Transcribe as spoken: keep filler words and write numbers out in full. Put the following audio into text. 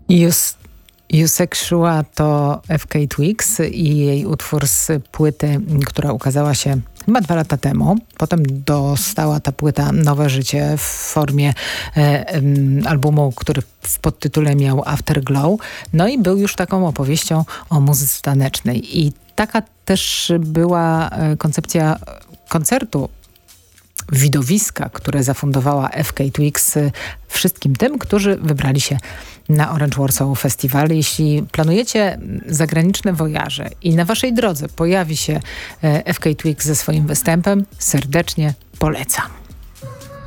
Just Eusexual to F K Twigs i jej utwór z płyty, która ukazała się chyba dwa lata temu. Potem dostała ta płyta nowe życie w formie e, e, albumu, który w podtytule miał Afterglow. No i był już taką opowieścią o muzyce tanecznej. I taka też była koncepcja koncertu, widowiska, które zafundowała F K Twigs wszystkim tym, którzy wybrali się na Orange Warsaw Festival. Jeśli planujecie zagraniczne wojaże i na waszej drodze pojawi się F K Twigs ze swoim występem, serdecznie polecam.